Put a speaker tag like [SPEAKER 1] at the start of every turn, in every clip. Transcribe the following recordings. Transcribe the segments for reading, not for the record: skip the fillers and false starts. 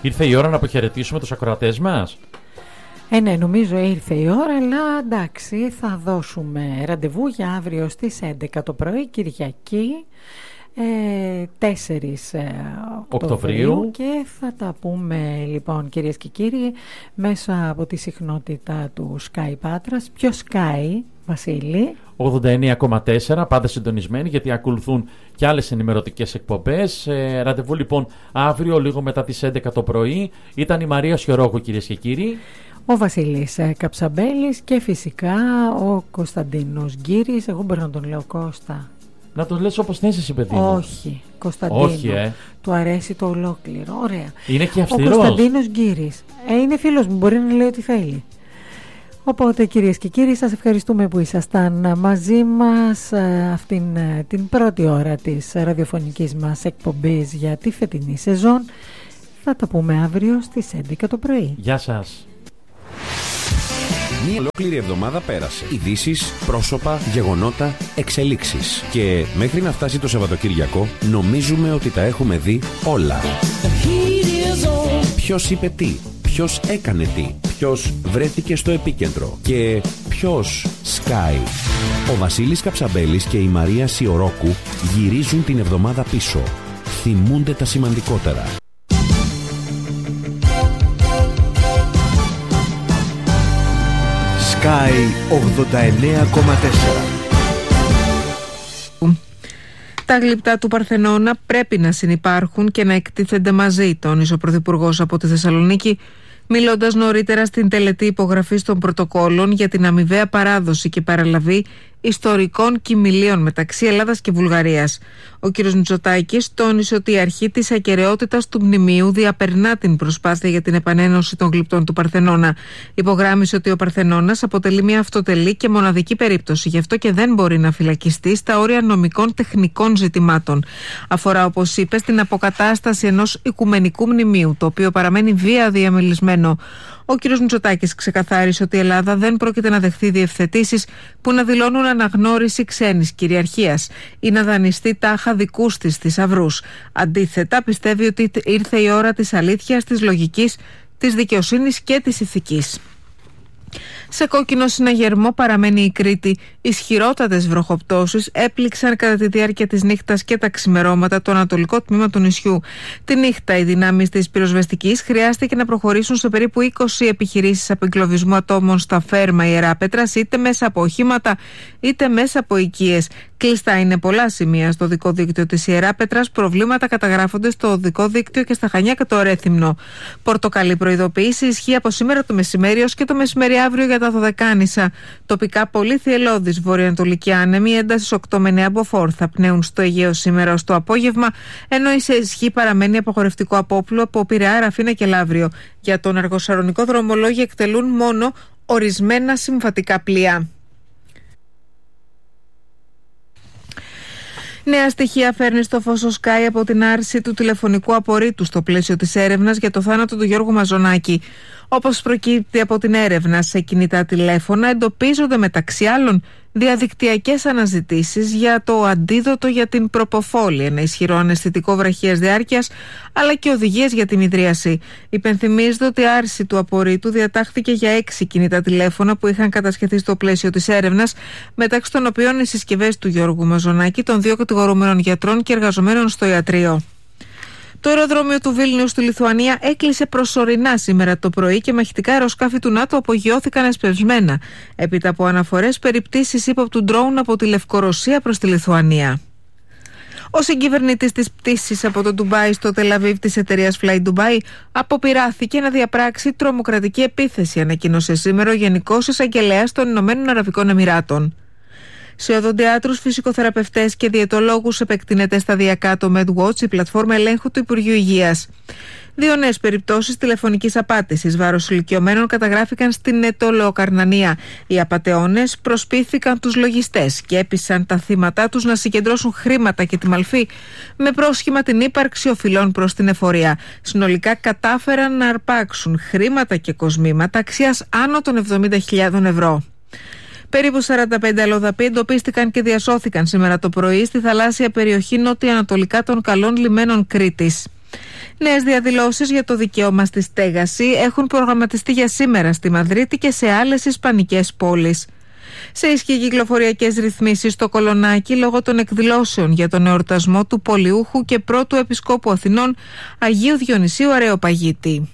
[SPEAKER 1] Ήρθε η ώρα να αποχαιρετήσουμε τους ακροατές μας.
[SPEAKER 2] Ναι, νομίζω ήρθε η ώρα, αλλά εντάξει, θα δώσουμε ραντεβού για αύριο στις 11 το πρωί, Κυριακή, 4 Οκτωβρίου, και θα τα πούμε λοιπόν, κυρίες και κύριοι, μέσα από τη συχνότητα του Sky Πάτρας. Ποιο Sky, Βασίλη?
[SPEAKER 1] 89,4, πάντα συντονισμένοι, γιατί ακολουθούν και άλλες ενημερωτικές εκπομπές. Ραντεβού λοιπόν αύριο λίγο μετά τις 11 το πρωί. Ήταν η Μαρία Σιωρόγου, κυρίες και κύριοι,
[SPEAKER 2] ο Βασίλης Καψαμπέλης και φυσικά ο Κωνσταντίνος Γκύρης. Εγώ μπορώ να τον λέω Κώστα?
[SPEAKER 1] Να τον λες όπως θες εσύ, παιδί μου.
[SPEAKER 2] Όχι, Κωνσταντίνο.
[SPEAKER 1] Όχι,
[SPEAKER 2] Του αρέσει το ολόκληρο. Ωραία.
[SPEAKER 1] Είναι και αυστηρός.
[SPEAKER 2] Ο Κωνσταντίνος Γκύρης είναι φίλος μου, μπορεί να λέει ό,τι θέλει. Οπότε, κυρίες και κύριοι, σας ευχαριστούμε που ήσασταν μαζί μας αυτήν την πρώτη ώρα της ραδιοφωνικής μας εκπομπής για τη φετινή σεζόν. Θα τα πούμε αύριο στις 11 το πρωί.
[SPEAKER 1] Γεια σας.
[SPEAKER 3] Μία ολόκληρη εβδομάδα πέρασε. Ειδήσεις, πρόσωπα, γεγονότα, εξελίξεις. Και μέχρι να φτάσει το Σαββατοκύριακο, νομίζουμε ότι τα έχουμε δει όλα. Ποιος είπε τι, ποιος έκανε τι, ποιος βρέθηκε στο επίκεντρο και ποιος σκάει. Ο Βασίλης Καψαμπέλης και η Μαρία Σιωρόκου γυρίζουν την εβδομάδα πίσω. Θυμούνται τα σημαντικότερα.
[SPEAKER 4] Sky 89,4.
[SPEAKER 5] Τα γλυπτά του Παρθενώνα πρέπει να συνυπάρχουν και να εκτίθενται μαζί, τόνισε ο Πρωθυπουργός από τη Θεσσαλονίκη, μιλώντας νωρίτερα στην τελετή υπογραφής των πρωτοκόλων για την αμοιβαία παράδοση και παραλαβή ιστορικών κοιμηλίων μεταξύ Ελλάδας και Βουλγαρίας. Ο κ. Μητσοτάκης τόνισε ότι η αρχή της ακεραιότητας του μνημείου διαπερνά την προσπάθεια για την επανένωση των γλυπτών του Παρθενώνα. Υπογράμμισε ότι ο Παρθενώνας αποτελεί μια αυτοτελή και μοναδική περίπτωση, γι' αυτό και δεν μπορεί να φυλακιστεί στα όρια νομικών τεχνικών ζητημάτων. Αφορά, όπως είπε, στην αποκατάσταση ενός οικουμενικού μνημείου, το οποίο παραμένει βία διαμελισμένο. Ο κ. Μητσοτάκης ξεκαθάρισε ότι η Ελλάδα δεν πρόκειται να δεχθεί διευθετήσεις που να δηλώνουν αναγνώριση ξένης κυριαρχίας ή να δανειστεί τάχα δικούς της θησαυρούς. Αντίθετα, πιστεύει ότι ήρθε η ώρα της αλήθειας, της λογικής, της δικαιοσύνης και της ηθικής. Σε κόκκινο συναγερμό παραμένει η Κρήτη. Ισχυρότατες βροχοπτώσεις έπληξαν κατά τη διάρκεια της νύχτας και τα ξημερώματα το ανατολικό τμήμα του νησιού. Τη νύχτα οι δυνάμεις της πυροσβεστικής χρειάστηκε να προχωρήσουν σε περίπου 20 επιχειρήσεις απεγκλωβισμού ατόμων στα Φέρμα Ιεράπετρας, είτε μέσα από οχήματα είτε μέσα από οικίες. Κλειστά είναι πολλά σημεία στο οδικό δίκτυο της Ιεράπετρας. Προβλήματα καταγράφονται στο οδικό δίκτυο και στα Χανιά και το Ρέθυμνο. Πορτοκαλί προειδοποίηση ισχύει από σήμερα το μεσημέρι ως και το μεσημέρι αύριο για τα Δωδεκάνησα. Τοπικά πολύ θυελλώδης βορειοανατολική άνεμη έντασης 8 με 9 μποφόρ θα πνέουν στο Αιγαίο σήμερα ως το απόγευμα, ενώ η σε ισχύ παραμένει απαγορευτικό απόπλου από Πειραιά, Ραφίνα και Λαύριο. Για τον αργοσαρονικό δρομολόγιο εκτελούν μόνο ορισμένα συμβατικά πλοία. Νέα στοιχεία φέρνει στο φως ο Sky από την άρση του τηλεφωνικού απορρίτου στο πλαίσιο της έρευνας για το θάνατο του Γιώργου Μαζονάκη. Όπως προκύπτει από την έρευνα σε κινητά τηλέφωνα, εντοπίζονται μεταξύ άλλων διαδικτυακές αναζητήσεις για το αντίδοτο για την προποφόλη, ένα ισχυρό αναισθητικό βραχίας διάρκειας, αλλά και οδηγίες για τη μηδρίαση. Υπενθυμίζεται ότι η άρση του απορρίτου διατάχθηκε για 6 κινητά τηλέφωνα που είχαν κατασχεθεί στο πλαίσιο της έρευνας, μεταξύ των οποίων οι συσκευές του Γιώργου Μαζονάκη, των 2 κατηγορούμενων γιατρών και εργαζομένων στο ιατρείο. Το αεροδρόμιο του Βίλνιους στη Λιθουανία έκλεισε προσωρινά σήμερα το πρωί και μαχητικά αεροσκάφη του ΝΑΤΟ απογειώθηκαν εσπευσμένα, έπειτα από αναφορές περί πτήσης ύποπτου ντρόουν από τη Λευκορωσία προς τη Λιθουανία. Ο συγκυβερνήτης της πτήσης από το Ντουμπάι στο Τελαβίβ της εταιρείας Fly Dubai αποπειράθηκε να διαπράξει τρομοκρατική επίθεση, ανακοίνωσε σήμερα ο Γενικός Εισαγγελέας των Ηνωμένων Αραβικών Εμιράτων. Σε οδοντιάτρους, φυσικοθεραπευτές και διαιτολόγους επεκτείνεται σταδιακά το MedWatch, η πλατφόρμα ελέγχου του Υπουργείου Υγείας. 2 νέες περιπτώσεις τηλεφωνικής απάτησης βάρος ηλικιωμένων καταγράφηκαν στην Ετωλεοκαρνανία. Οι απατεώνες προσπίθηκαν τους λογιστές και έπεισαν τα θύματά τους να συγκεντρώσουν χρήματα και τη μαλφή με πρόσχημα την ύπαρξη οφειλών προς την εφορία. Συνολικά κατάφεραν να αρπάξουν χρήματα και κοσμήματα αξίας άνω των 70.000 ευρώ. Περίπου 45 αλλοδαποί εντοπίστηκαν και διασώθηκαν σήμερα το πρωί στη θαλάσσια περιοχή νότια-ανατολικά των καλών λιμένων Κρήτης. Νέες διαδηλώσεις για το δικαίωμα στη στέγαση έχουν προγραμματιστεί για σήμερα στη Μαδρίτη και σε άλλες ισπανικές πόλεις. Σε ισχύ κυκλοφοριακές ρυθμίσεις στο Κολονάκι λόγω των εκδηλώσεων για τον εορτασμό του Πολιούχου και πρώτου Επισκόπου Αθηνών Αγίου Διονυσίου Αρεοπαγίτη.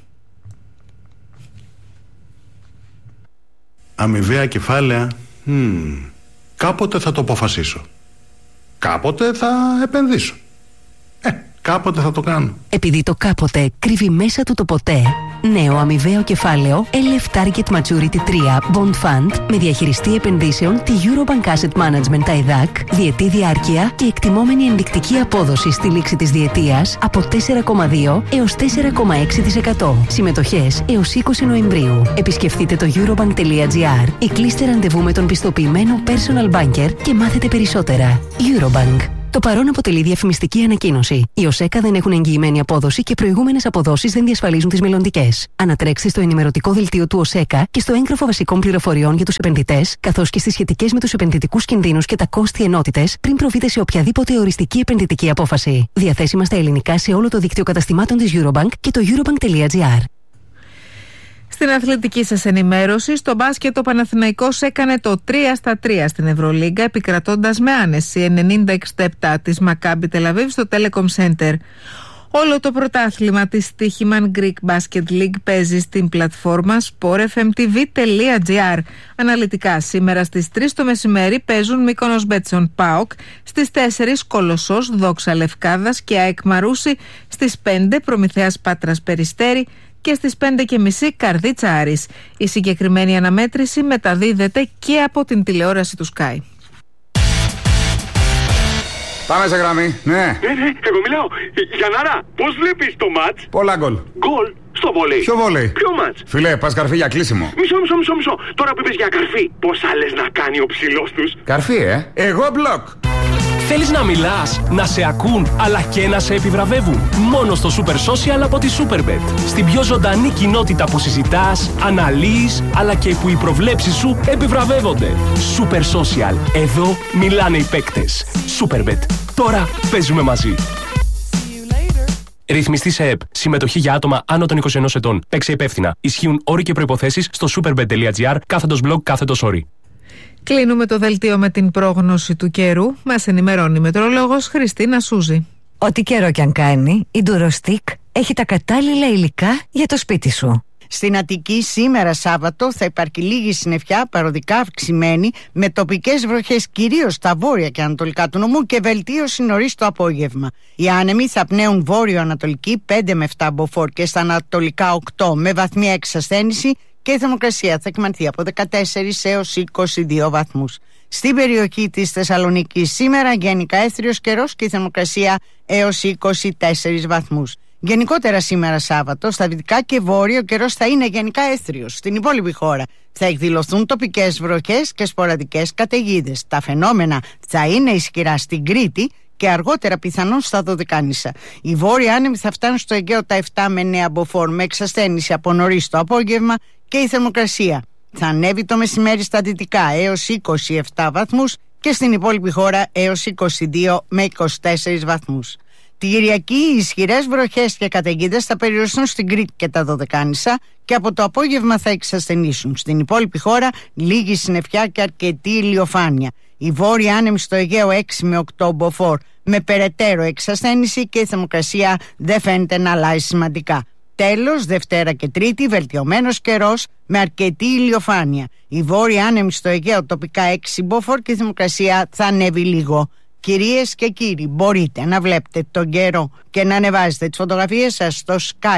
[SPEAKER 4] Αμοιβαία κεφάλαια. Κάποτε θα το αποφασίσω. Κάποτε θα επενδύσω. Κάποτε θα το κάνω.
[SPEAKER 6] Επειδή το κάποτε κρύβει μέσα του το ποτέ, νέο αμοιβαίο κεφάλαιο LF Target Maturity 3 Bond Fund με διαχειριστή επενδύσεων τη Eurobank Asset Management TAIDAC, διετή διάρκεια και εκτιμόμενη ενδεικτική απόδοση στη λήξη της διετίας από 4,2 έως 4,6%. Συμμετοχές έως 20 Νοεμβρίου. Επισκεφτείτε το eurobank.gr ή κλείστε ραντεβού με τον πιστοποιημένο personal banker και μάθετε περισσότερα. Eurobank. Το παρόν αποτελεί διαφημιστική ανακοίνωση. Οι ΟΣΕΚΑ δεν έχουν εγγυημένη απόδοση και προηγούμενες αποδόσεις δεν διασφαλίζουν τις μελλοντικές. Ανατρέξτε στο ενημερωτικό δελτίο του ΟΣΕΚΑ και στο έγγραφο βασικών πληροφοριών για τους επενδυτές, καθώς και στις σχετικές με τους επενδυτικούς κινδύνους και τα κόστη ενότητες πριν προβείτε σε οποιαδήποτε οριστική επενδυτική απόφαση. Διαθέσιμα στα ελληνικά σε όλο το δίκτυο καταστημάτων της Eurobank και το eurobank.gr.
[SPEAKER 5] Στην αθλητική σας ενημέρωση, στο μπάσκετ ο Παναθηναϊκός έκανε το 3-3 στην Ευρωλίγκα, επικρατώντας με άνεση 90-67 της Μακάμπι Τελαβίβ στο Telecom Center. Όλο το πρωτάθλημα της Stoiximan Greek Basket League παίζει στην πλατφόρμα sportfmtv.gr. Αναλυτικά σήμερα στις 3 το μεσημέρι παίζουν Μύκονος Μπέτσον ΠΑΟΚ, στις 4 Κολοσσός Δόξα Λευκάδας και ΑΕΚ Μαρούσι, στις 5 Προμηθέας Πάτρας Περιστέρι και στις 5:30 Καρδίτσα Άρης. Η συγκεκριμένη αναμέτρηση μεταδίδεται και από την τηλεόραση του Sky.
[SPEAKER 7] Πάμε σε γραμμή, ναι.
[SPEAKER 8] Εγώ μιλάω. Γιαννάρα, πώς βλέπεις το μάτς?
[SPEAKER 7] Πολλά γκολ.
[SPEAKER 8] Γκολ στο βολέι.
[SPEAKER 7] Ποιο βολέι?
[SPEAKER 8] Ποιο μάτς?
[SPEAKER 7] Φίλε, πας καρφί για κλείσιμο.
[SPEAKER 8] Μισό. Τώρα που είπες για καρφί, πόσα λες να κάνει ο ψηλός τους?
[SPEAKER 7] Καρφί, Εγώ μπλοκ.
[SPEAKER 9] Θέλεις να μιλάς, να σε ακούν, αλλά και να σε επιβραβεύουν? Μόνο στο Super Social από τη Superbet. Στην πιο ζωντανή κοινότητα που συζητάς, αναλύεις, αλλά και που οι προβλέψεις σου επιβραβεύονται. Super Social. Εδώ μιλάνε οι παίκτες. Superbet. Τώρα παίζουμε μαζί. Ρυθμιστή σε ΕΠ. Συμμετοχή για άτομα άνω των 21 ετών. Παίξε υπεύθυνα. Ισχύουν όροι και προϋποθέσεις στο superbet.gr/blog/όροι.
[SPEAKER 5] Κλείνουμε το δελτίο με την πρόγνωση του καιρού. Μας ενημερώνει η μετεωρολόγος Χριστίνα Σούζη.
[SPEAKER 10] Ό,τι καιρό κι αν κάνει, η Durostick έχει τα κατάλληλα υλικά για το σπίτι σου.
[SPEAKER 11] Στην Αττική σήμερα Σάββατο θα υπάρχει λίγη συννεφιά, παροδικά αυξημένη, με τοπικές βροχές κυρίως στα βόρεια και ανατολικά του νομού και βελτίωση νωρίς το απόγευμα. Οι άνεμοι θα πνέουν βόρειο-ανατολική 5 με 7 μποφόρ και στα ανατολικά 8 με βαθμία εξασθένηση και η θερμοκρασία θα εκμανθεί από 14 έως 22 βαθμούς. Στην περιοχή της Θεσσαλονίκης σήμερα γενικά έθριος καιρός και η θερμοκρασία έως 24 βαθμούς. Γενικότερα σήμερα Σάββατο, στα δυτικά και βόρειο, ο καιρός θα είναι γενικά έθριος. Στην υπόλοιπη χώρα θα εκδηλωθούν τοπικές βροχές και σποραδικές καταιγίδες. Τα φαινόμενα θα είναι ισχυρά στην Κρήτη και αργότερα πιθανόν στα Δωδεκάνησα. Οι βόρειοι άνεμοι θα φτάνουν στο Αιγαίο τα 7 με 9 μποφόρ με εξασθένηση από νωρίς το απόγευμα και η θερμοκρασία θα ανέβει το μεσημέρι στα δυτικά έως 27 βαθμούς και στην υπόλοιπη χώρα έως 22 με 24 βαθμούς. Την Κυριακή οι ισχυρές βροχές και καταιγίδες θα περιοριστούν στην Κρήτη και τα Δωδεκάνησα και από το απόγευμα θα εξασθενήσουν. Στην υπόλοιπη χώρα λίγη συννεφιά και αρκετή ηλιοφάνεια. Οι βόρειοι άνεμοι στο Αιγαίο 6 με 8 μποφόρ με περαιτέρω εξασθένηση και η θερμοκρασία δεν φαίνεται να αλλάζει σημαντικά. Τέλος, Δευτέρα και Τρίτη βελτιωμένος καιρός με αρκετή ηλιοφάνεια. Οι βόρειοι άνεμοι στο Αιγαίο τοπικά 6 μποφόρ και η θερμοκρασία θα ανέβει λίγο. Κυρίες και κύριοι, μπορείτε να βλέπετε τον καιρό και να ανεβάζετε τις φωτογραφίες σας στο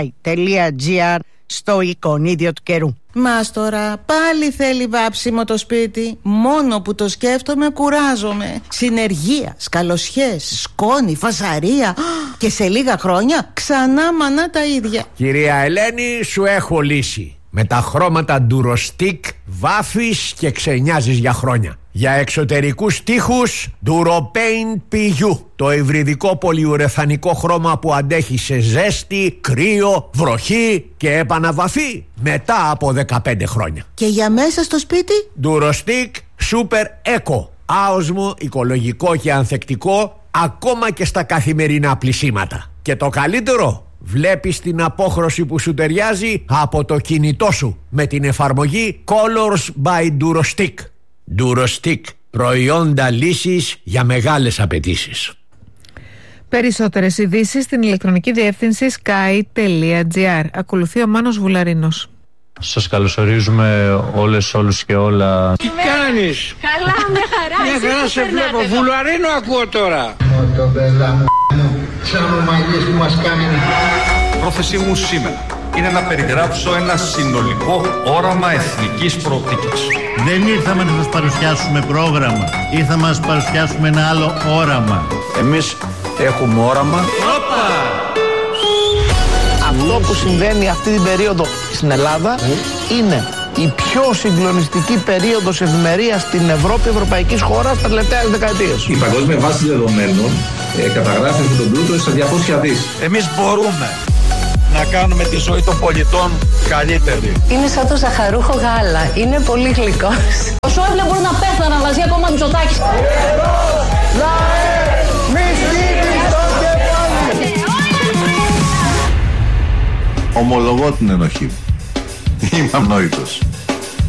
[SPEAKER 11] sky.gr στο εικονίδιο του καιρού.
[SPEAKER 12] Μάστορα, πάλι θέλει βάψιμο το σπίτι. Μόνο που το σκέφτομαι κουράζομαι. Συνεργεία, σκαλοσιές, σκόνη, φασαρία. Και σε λίγα χρόνια ξανά μανά τα ίδια.
[SPEAKER 13] Κυρία Ελένη, σου έχω λύση. Με τα χρώματα Durostick βάφεις και ξενιάζεις για χρόνια. Για εξωτερικούς τοίχους Duropaint PU. Το υβριδικό πολυουρεθανικό χρώμα που αντέχει σε ζέστη, κρύο, βροχή και επαναβαφή μετά από 15 χρόνια.
[SPEAKER 12] Και για μέσα στο σπίτι
[SPEAKER 13] Durostick Super Eco. Άοσμο, οικολογικό και ανθεκτικό ακόμα και στα καθημερινά πλυσίματα. Και το καλύτερο, Βλέπεις την απόχρωση που σου ταιριάζει από το κινητό σου με την εφαρμογή Colors by Durostick. Durostick, προϊόντα λύσης για μεγάλες απαιτήσεις.
[SPEAKER 5] Περισσότερες ειδήσεις στην ηλεκτρονική διεύθυνση sky.gr. Ακολουθεί ο Μάνος Βουλαρίνος.
[SPEAKER 14] Σας καλωσορίζουμε όλους και όλα.
[SPEAKER 15] Τι κάνεις?
[SPEAKER 16] Καλά, μια χαρά.
[SPEAKER 15] Μια χαρά σε βλέπω. Βουλαρίνο ακούω τώρα.
[SPEAKER 17] Το μπελά μου, σαν ομαγίες που μας κάνει.
[SPEAKER 18] Πρόθεσή μου σήμερα είναι να περιγράψω ένα συνολικό όραμα εθνικής προοπτικής.
[SPEAKER 19] Δεν ήρθαμε να σας παρουσιάσουμε πρόγραμμα, ήρθαμε να σας παρουσιάσουμε ένα άλλο όραμα.
[SPEAKER 18] Εμείς έχουμε όραμα.
[SPEAKER 20] Αυτό που συμβαίνει αυτή την περίοδο στην Ελλάδα είναι η πιο συγκλονιστική περίοδος ευημερίας στην Ευρώπη, ευρωπαϊκής χώρας τα τελευταία δεκαετίες.
[SPEAKER 18] Η παγκόσμια βάση δεδομένων καταγράφει αυτόν τον πλούτο σε 200 δις. Εμείς μπορούμε να κάνουμε τη ζωή των πολιτών καλύτερη.
[SPEAKER 16] Είναι σαν το ζαχαρούχο γάλα. Είναι πολύ γλυκός. Ο Σόιμπλε μπορεί να πέθανε, αλλά ζει ακόμα Μητσοτάκης.
[SPEAKER 4] Ομολογώ την ενοχή μου. Είμαι ανόητος.